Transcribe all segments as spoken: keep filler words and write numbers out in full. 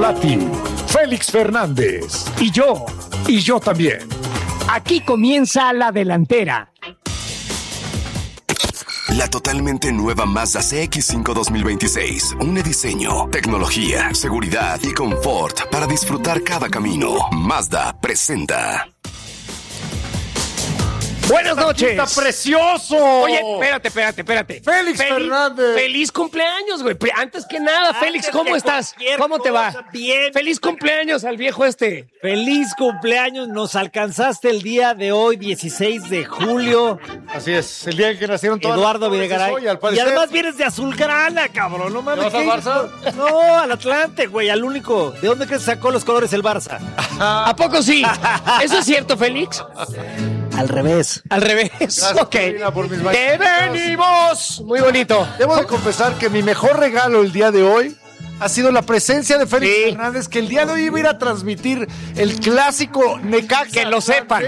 Lati, Félix Fernández y yo, y yo también. Aquí comienza la delantera. La totalmente nueva Mazda C X cinco dos mil veintiséis. Une diseño, tecnología, seguridad y confort para disfrutar cada camino. Mazda presenta. Buenas noches. ¡Está precioso! Oye, espérate, espérate, espérate. Félix Feliz, Fernández. Feliz cumpleaños, güey. Antes que nada, Félix, ¿cómo estás? ¿Cómo te va? Bien. Feliz cumpleaños al viejo este. Feliz cumpleaños. Nos alcanzaste el día de hoy, dieciséis de julio. Así es, el día en que nacieron todas Eduardo las Videgaray. hoy, al Y parecer. además vienes de Azulgrana, cabrón. No mames. ¿Te vas al ¿qué? No, al Atlante, güey, al único. ¿De dónde crees que sacó los colores el Barça? ¿A poco sí? ¿Eso es cierto, Félix? Al revés. Al revés. Gracias, Ok. Karina, por mis ¡Te mañanitas. venimos! Muy bonito. Debo de confesar que mi mejor regalo el día de hoy ha sido la presencia de Félix Sí. Fernández, que el día de hoy iba a ir a transmitir el clásico Necaxa. Que lo sepan.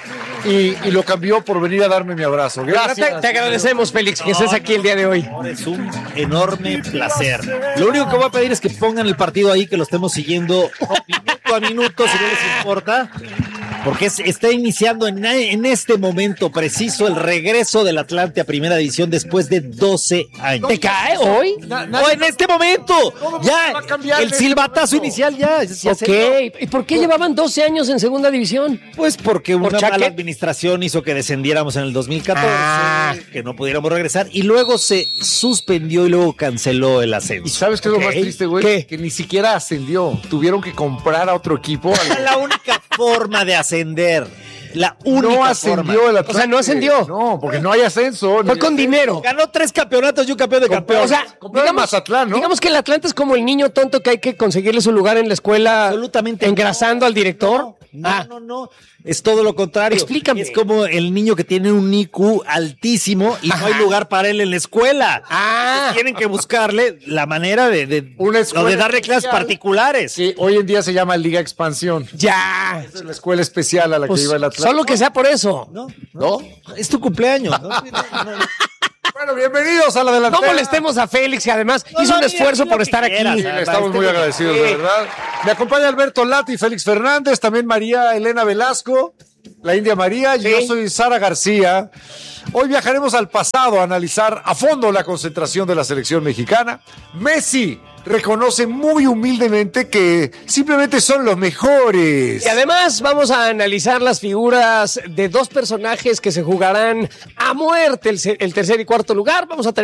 Y, y lo cambió por venir a darme mi abrazo. Te, Gracias. te agradecemos, Félix, que estés aquí el día de hoy. Es un enorme placer. Lo único que voy a pedir es que pongan el partido ahí, que lo estemos siguiendo minuto a minuto, si no les importa. Porque es, está iniciando en, en este momento preciso el regreso del Atlante a Primera División después de doce años. ¿Te cae hoy? Na- ¡O nadie- en este momento! Todo Ya, va a cambiar el en este silbatazo momento. inicial ya. ya Ok. se- ¿Y por qué llevaban doce años en segunda división? Pues porque una Chaque? mala administración hizo que descendiéramos en el dos mil catorce, Ah. que no pudiéramos regresar, y luego se suspendió y luego canceló el ¿Y ascenso. sabes qué es Ok. lo más triste, güey? ¿Qué? Que ni siquiera ascendió. Tuvieron que comprar a otro equipo. Era la única forma de ascender. La única No ascendió forma. el Atlante. O sea, ¿no ascendió? No, porque no hay ascenso. Fue ni con ascenso. dinero. Ganó tres campeonatos y un campeón de campeones. O sea, Compraron digamos, Mazatlán, ¿no? digamos que el Atlante es como el niño tonto que hay que conseguirle su lugar en la escuela. Absolutamente Engrasando al director. No, Ah. no, no. Es todo lo contrario. Explícame. Es como el niño que tiene un I Q altísimo y no hay lugar para él en la escuela. Ah. Entonces tienen que buscarle la manera de, de, Una escuela o de darle clases especial. particulares. Que hoy en día se llama Liga Expansión. Ya. Esa es la escuela especial a la Pues, que iba el Atlante. solo que sea por eso. No, ¿No? es tu cumpleaños. ¿no? Bueno, bienvenidos a la delantera. No molestemos a Félix, que además No, hizo no, un mira, esfuerzo mira por lo estar que aquí. quieras, Sí, le estamos muy agradecidos, de verdad. Me acompaña Alberto Lati, Félix Fernández, también María Elena Velasco, la India María, y Sí. yo soy Sara García. Hoy viajaremos al pasado a analizar a fondo la concentración de la selección mexicana. Messi reconoce muy humildemente que simplemente son los mejores. Y además vamos a analizar las figuras de dos personajes que se jugarán a muerte el, se- el tercer y cuarto lugar. Vamos a tener